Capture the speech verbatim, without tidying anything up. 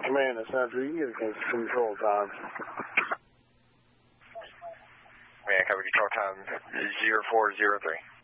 Command, that's not true. You can get a control time. Yeah, cover control time zero four zero three.